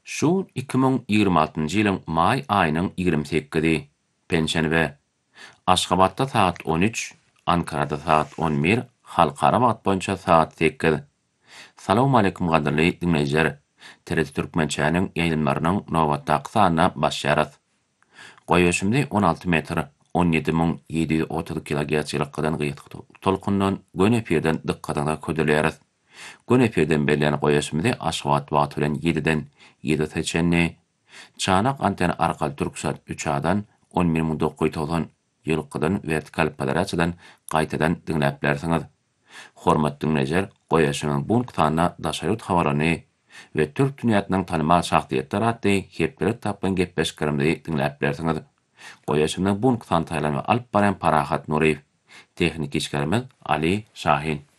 Şu 2026-njy ýylyň may aýynyň 28-di, penşenbe. Aşgabatda saat 13, Ankarada saat 11, halkara wagt boýunça saat 8. Salam aleykum gadyrly dinleýijiler. TRT Türkmençäniň ýaýlamarynyň nowatdaky sanyna başlaýarys. Goýuşymdy 16 metr 17730 kHz ýylkydan gyýytky tolkundan gün efirden dikkatiniňe ködürleýäris. Gün efirden belän goýuşymdy Aşgabat wagty bilen 7-den 7 seçenni, çanak antena arkaly Türksat 3A-dan 11990 ýylkydan vertikal podaraçadan gaýtadan dinläp bilärsiňiz. Hormatly dinleýijiler, goýuşymyň bu nuktasyna daşaryt habarany we Türk dünýäsiniň tanymal şahsiýetleri hatdy hepleri tapyn gepleşiklerimizi dinläp bilärsiňiz. Goýuşymyň bu nuktasyny taýlama alyp baran Parahat Nuriýew, tehnik işgärimiz Ali Şahin.